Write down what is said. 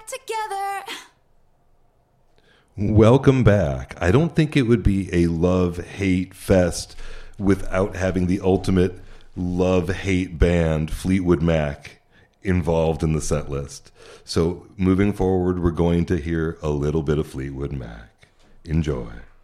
together. Welcome back. I don't think it would be a love-hate fest without having the ultimate love-hate band, Fleetwood Mac, involved in the set list. So moving forward, we're going to hear a little bit of Fleetwood Mac. Enjoy.